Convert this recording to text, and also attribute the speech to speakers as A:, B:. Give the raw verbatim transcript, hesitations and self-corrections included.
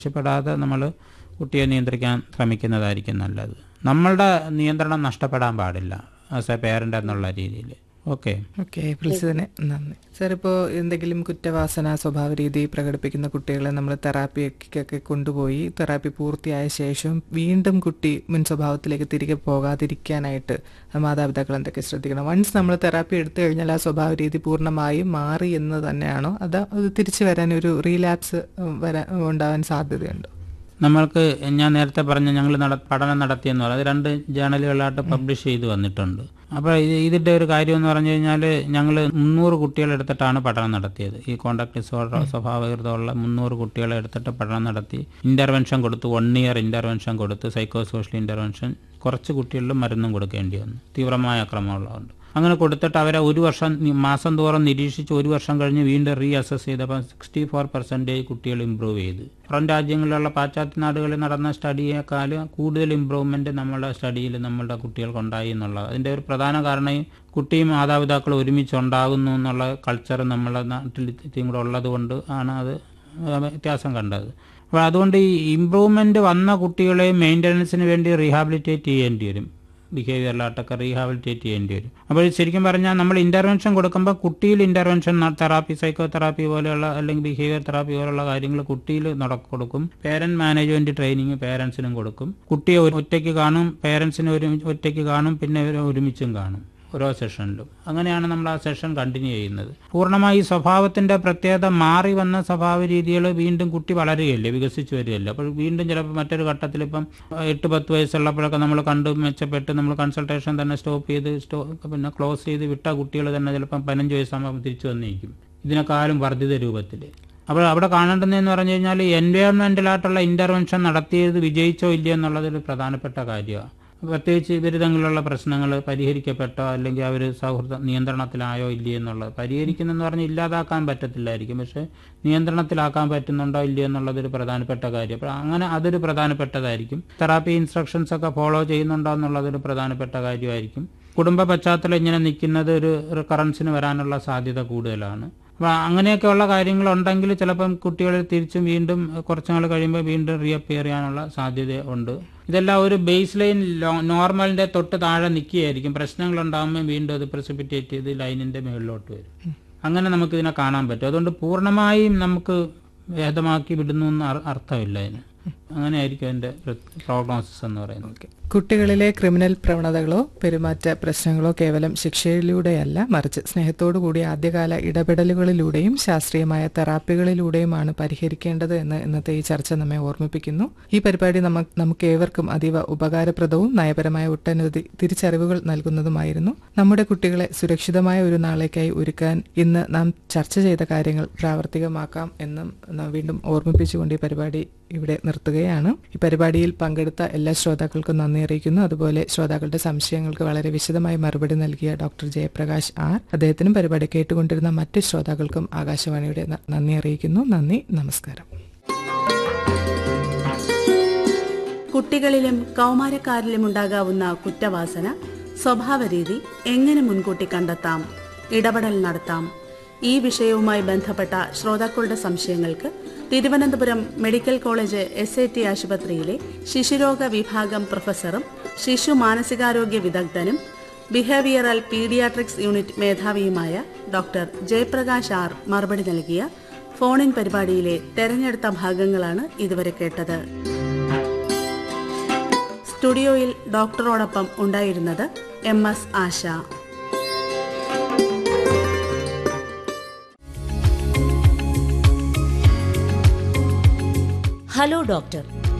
A: രക്ഷപ്പെടാതെ നമ്മൾ കുട്ടിയെ നിയന്ത്രിക്കാൻ ശ്രമിക്കുന്നതായിരിക്കും നല്ലത്. നമ്മളുടെ നിയന്ത്രണം നഷ്ടപ്പെടാൻ പാടില്ല ആസ് എ പേരൻ്റ് എന്നുള്ള രീതിയിൽ. ഓക്കെ
B: ഓക്കെ വിളിച്ചതിന് നന്ദി സാർ. ഇപ്പോൾ എന്തെങ്കിലും കുറ്റവാസന സ്വഭാവ രീതി പ്രകടിപ്പിക്കുന്ന കുട്ടികളെ നമ്മൾ തെറാപ്പിക്കൊക്കെ കൊണ്ടുപോയി തെറാപ്പി പൂർത്തിയായ ശേഷം വീണ്ടും കുട്ടി മുൻ സ്വഭാവത്തിലേക്ക് തിരികെ പോകാതിരിക്കാനായിട്ട് മാതാപിതാക്കൾ എന്തൊക്കെ ശ്രദ്ധിക്കണം? വൺസ് നമ്മൾ തെറാപ്പി എടുത്തു കഴിഞ്ഞാൽ ആ സ്വഭാവ രീതി പൂർണ്ണമായും മാറി എന്ന് തന്നെയാണോ, അത് അത് തിരിച്ചു വരാൻ ഒരു റീലാപ്സ് വരാൻ ഉണ്ടാവാൻ സാധ്യതയുണ്ടോ?
A: നമ്മൾക്ക് ഞാൻ നേരത്തെ പറഞ്ഞ ഞങ്ങൾ നട പഠനം നടത്തിയെന്ന് പറഞ്ഞാൽ അത് രണ്ട് ജേണലുകളായിട്ട് പബ്ലിഷ് ചെയ്ത് വന്നിട്ടുണ്ട്. അപ്പോൾ ഇത് ഇതിൻ്റെ ഒരു കാര്യം എന്ന് പറഞ്ഞു കഴിഞ്ഞാൽ ഞങ്ങൾ മുന്നൂറ് കുട്ടികളെ എടുത്തിട്ടാണ് പഠനം നടത്തിയത്. ഈ കോണ്ടാക്ട് ഡിസോർഡർ സ്വഭാവവികൃതമുള്ള മുന്നൂറ് കുട്ടികളെ എടുത്തിട്ട് പഠനം നടത്തി ഇൻ്റർവെൻഷൻ കൊടുത്തു. വൺ ഇയർ ഇൻ്റർവെൻഷൻ കൊടുത്തു, സൈക്കോ സോഷ്യൽ ഇൻ്റർവെൻഷൻ. കുറച്ച് കുട്ടികളിലും മരുന്നും കൊടുക്കേണ്ടി വന്നു, തീവ്രമായ അക്രമമുള്ളതുകൊണ്ട്. അങ്ങനെ കൊടുത്തിട്ട് അവരെ ഒരു വർഷം മാസം തോറും നിരീക്ഷിച്ച് ഒരു വർഷം കഴിഞ്ഞ് വീണ്ടും റീ അസസ് ചെയ്തപ്പോൾ സിക്സ്റ്റി ഫോർ പെർസെൻറ്റേജ് കുട്ടികൾ ഇമ്പ്രൂവ് ചെയ്തു. പുറം രാജ്യങ്ങളിലുള്ള പാശ്ചാത്യ നാടുകളിൽ നടന്ന സ്റ്റഡിയേക്കാൾ കൂടുതൽ ഇമ്പ്രൂവ്മെൻറ്റ് നമ്മളുടെ സ്റ്റഡിയിൽ നമ്മളുടെ കുട്ടികൾക്കുണ്ടായി എന്നുള്ളത്. അതിൻ്റെ ഒരു പ്രധാന കാരണം കുട്ടിയും മാതാപിതാക്കളും ഒരുമിച്ചുണ്ടാകുന്നു എന്നുള്ള കൾച്ചർ നമ്മുടെ നാട്ടിൽ ഇത്തിരി കൂടെ ഉള്ളത് കൊണ്ട് ആണ് അത് വ്യത്യാസം കണ്ടത്. അപ്പോൾ അതുകൊണ്ട് ഈ ഇമ്പ്രൂവ്മെൻറ്റ് വന്ന കുട്ടികളെ മെയിൻ്റനൻസിന് വേണ്ടി റീഹാബിലിറ്റേറ്റ് ചെയ്യേണ്ടി വരും, ബിഹേവിയറിലായിട്ടൊക്കെ റീഹാബിലിറ്റേറ്റ് ചെയ്യേണ്ടി വരും. അപ്പോൾ ശരിക്കും പറഞ്ഞാൽ നമ്മൾ ഇൻ്റർവെൻഷൻ കൊടുക്കുമ്പോൾ കുട്ടിയിൽ ഇൻ്റർവെൻഷൻ തെറാപ്പി, സൈക്കോ തെറാപ്പി പോലെയുള്ള അല്ലെങ്കിൽ ബിഹേവിയർ തെറാപ്പി പോലുള്ള കാര്യങ്ങൾ കുട്ടിയിൽ നട കൊടുക്കും. പേരൻറ് മാനേജ്മെൻറ്റ് ട്രെയിനിങ് പേരൻസിനും കൊടുക്കും. കുട്ടിയെ ഒറ്റയ്ക്ക് കാണും, പേരൻസിനെ ഒരു ഒറ്റയ്ക്ക് കാണും, പിന്നെ ഒരുമിച്ചും കാണും ഓരോ സെഷനിലും. അങ്ങനെയാണ് നമ്മൾ ആ സെഷൻ കണ്ടിന്യൂ ചെയ്യുന്നത്. പൂർണ്ണമായി ഈ സ്വഭാവത്തിൻ്റെ പ്രത്യേകത മാറി വന്ന സ്വഭാവ രീതികൾ വീണ്ടും കുട്ടി വളരുകയല്ലേ, വികസിച്ച് വരികയല്ലേ. അപ്പോൾ വീണ്ടും ചിലപ്പോൾ മറ്റൊരു ഘട്ടത്തിൽ ഇപ്പം എട്ട് പത്ത് വയസ്സുള്ളപ്പോഴൊക്കെ നമ്മൾ കണ്ട് മെച്ചപ്പെട്ട് നമ്മൾ കൺസൾട്ടേഷൻ തന്നെ സ്റ്റോപ്പ് ചെയ്ത് സ്റ്റോ പിന്നെ ക്ലോസ് ചെയ്ത് വിട്ട കുട്ടികൾ തന്നെ ചിലപ്പം പതിനഞ്ച് വയസ്സാകുമ്പോൾ തിരിച്ചു വന്നിരിക്കും, ഇതിനേക്കാളും വർദ്ധിത രൂപത്തിൽ. അപ്പോൾ അവിടെ കാണേണ്ടതെന്ന് പറഞ്ഞു കഴിഞ്ഞാൽ എൻവയോൺമെൻറ്റലായിട്ടുള്ള ഇൻ്റർവെൻഷൻ നടത്തിയത് വിജയിച്ചോ ഇല്ലയോ എന്നുള്ളതൊരു പ്രധാനപ്പെട്ട കാര്യമാണ്. പ്രത്യേകിച്ച് ഇവർ തമ്മിലുള്ള പ്രശ്നങ്ങൾ പരിഹരിക്കപ്പെട്ടോ അല്ലെങ്കിൽ അവർ സൗഹൃദ നിയന്ത്രണത്തിലായോ ഇല്ലയോ എന്നുള്ളത്. പരിഹരിക്കുന്നെന്ന് പറഞ്ഞാൽ ഇല്ലാതാക്കാൻ പറ്റത്തില്ലായിരിക്കും, പക്ഷേ നിയന്ത്രണത്തിലാക്കാൻ പറ്റുന്നുണ്ടോ ഇല്ലയോ എന്നുള്ളതൊരു പ്രധാനപ്പെട്ട കാര്യം. അപ്പോൾ അങ്ങനെ അതൊരു പ്രധാനപ്പെട്ടതായിരിക്കും. തെറാപ്പി ഇൻസ്ട്രക്ഷൻസ് ഒക്കെ ഫോളോ ചെയ്യുന്നുണ്ടോ എന്നുള്ളതൊരു പ്രധാനപ്പെട്ട കാര്യമായിരിക്കും. കുടുംബ പശ്ചാത്തലം ഇങ്ങനെ നിൽക്കുന്നത് ഒരു റിക്കറൻസിന് വരാനുള്ള സാധ്യത കൂടുതലാണ്. അപ്പോൾ അങ്ങനെയൊക്കെയുള്ള കാര്യങ്ങളുണ്ടെങ്കിൽ ചിലപ്പം കുട്ടികൾ തിരിച്ചും വീണ്ടും കുറച്ച് നാൾ കഴിയുമ്പോൾ വീണ്ടും റീഅപ്പിയർ ചെയ്യാനുള്ള സാധ്യത ഉണ്ട്. ഇതെല്ലാം ഒരു ബേസ് ലൈൻ നോർമലിൻ്റെ തൊട്ട് താഴെ നിൽക്കുകയായിരിക്കും. പ്രശ്നങ്ങളുണ്ടാകുമ്പോൾ വീണ്ടും അത് പ്രസിപ്പിറ്റേറ്റ് ചെയ്ത് ലൈനിൻ്റെ മുകളിലോട്ട് വരും. അങ്ങനെ നമുക്കിതിനെ കാണാൻ പറ്റും. അതുകൊണ്ട് പൂർണ്ണമായും നമുക്ക് ഭേദമാക്കി വിടുന്നു എന്ന് അർത്ഥമില്ല അതിന്. അങ്ങനെയായിരിക്കും അതിൻ്റെ പ്രോഗ്നോസിസ് എന്ന് പറയുന്നത്.
B: കുട്ടികളിലെ ക്രിമിനൽ പ്രവണതകളോ പെരുമാറ്റ പ്രശ്നങ്ങളോ കേവലം ശിക്ഷയിലൂടെയല്ല, മറിച്ച് സ്നേഹത്തോടു കൂടി ആദ്യകാല ഇടപെടലുകളിലൂടെയും ശാസ്ത്രീയമായ തെറാപ്പികളിലൂടെയുമാണ് പരിഹരിക്കേണ്ടത് എന്ന് ഇന്നത്തെ ഈ ചർച്ച നമ്മെ ഓർമ്മിപ്പിക്കുന്നു. ഈ പരിപാടി നമ്മ നമുക്ക് ഏവർക്കും അതീവ ഉപകാരപ്രദവും നയപരമായ ഒട്ടനവധി തിരിച്ചറിവുകൾ നൽകുന്നതുമായിരുന്നു. നമ്മുടെ കുട്ടികളെ സുരക്ഷിതമായ ഒരു നാളേക്കായി ഒരുക്കാൻ ഇന്ന് നാം ചർച്ച ചെയ്ത കാര്യങ്ങൾ പ്രാവർത്തികമാക്കാം എന്നും വീണ്ടും ഓർമ്മിപ്പിച്ചുകൊണ്ട് ഈ പരിപാടി ഇവിടെ നിർത്തുകയാണ്. ഈ പരിപാടിയിൽ പങ്കെടുത്ത എല്ലാ ശ്രോതാക്കൾക്കും നന്ദി അറിയിക്കുന്നു. അതുപോലെ ശ്രോതാക്കളുടെ സംശയങ്ങൾക്ക് വളരെ വിശദമായി മറുപടി നൽകിയ ഡോക്ടർ ജയപ്രകാശ് ആർ, അദ്ദേഹത്തിനും പരിപാടി കേട്ടുകൊണ്ടിരുന്ന മറ്റ് ശ്രോതാക്കൾക്കും ആകാശവാണിയുടെ നന്ദി അറിയിക്കുന്നു. നന്ദി, നമസ്കാരം.
C: കുട്ടികളിലും കൗമാരക്കാരിലും ഉണ്ടാകാവുന്ന കുറ്റവാസന, സ്വഭാവരീതി എങ്ങനെ മുൻകൂട്ടി കണ്ടെത്താം, ഇടപെടൽ നടത്താം? ഈ വിഷയവുമായി ബന്ധപ്പെട്ട ശ്രോതാക്കളുടെ സംശയങ്ങൾക്ക് Thiruvananthapuram medical college S I T ആശുപത്രിയിലെ ശിശുരോഗ വിഭാഗം പ്രൊഫസറും ശിശു മാനസികാരോഗ്യ വിദഗ്ധനും behavioural paediatrics unit മേധാവിയുമായ doctor Jayaprakash R മറുപടി നൽകിയ ഫോണിൻ പരിപാടിയിലെ തെരഞ്ഞെടുത്ത ഭാഗങ്ങളാണ് ഇതുവരെ കേട്ടത്. സ്റ്റുഡിയോയിൽ ഡോക്ടറോടൊപ്പം ഉണ്ടായിരുന്നത് എം എസ് ആശ.
D: Hello doctor.